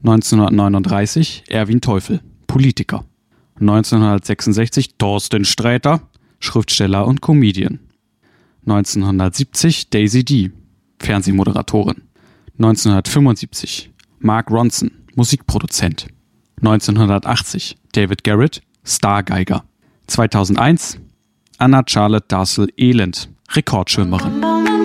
1939 Erwin Teufel, Politiker. 1966 Thorsten Sträter, Schriftsteller und Comedian. 1970 Daisy D, Fernsehmoderatorin. 1975 Mark Ronson, Musikproduzent. 1980 David Garrett, Stargeiger. 2001 Anna Charlotte Darcel Elend, Rekordschwimmerin.